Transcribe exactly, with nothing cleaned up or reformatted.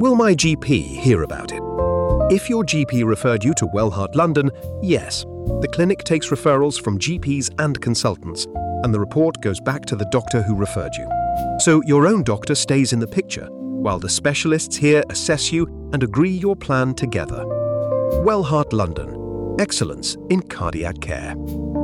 Will my G P hear about it? If your G P referred you to Wellheart London, yes. The clinic takes referrals from G Ps and consultants, and the report goes back to the doctor who referred you. So your own doctor stays in the picture, while the specialists here assess you and agree your plan together. Wellheart London. Excellence in cardiac care.